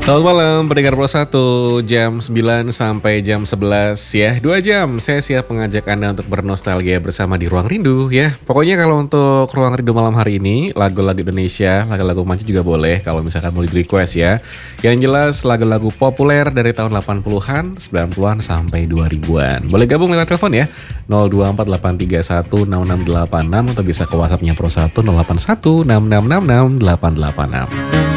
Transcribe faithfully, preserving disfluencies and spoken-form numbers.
Selamat malam pendengar Pro satu, jam sembilan sampai jam sebelas ya. Dua jam saya siap mengajak Anda untuk bernostalgia bersama di Ruang Rindu ya. Pokoknya kalau untuk Ruang Rindu malam hari ini, lagu-lagu Indonesia, lagu-lagu manca juga boleh kalau misalkan mau di request ya. Yang jelas lagu-lagu populer dari tahun delapan puluhan, sembilan puluhan sampai dua ribuan. Boleh gabung lewat telepon ya. nol dua empat delapan tiga satu enam enam delapan enam atau bisa ke WhatsApp-nya Pro satu nol delapan satu enam enam enam enam delapan delapan enam.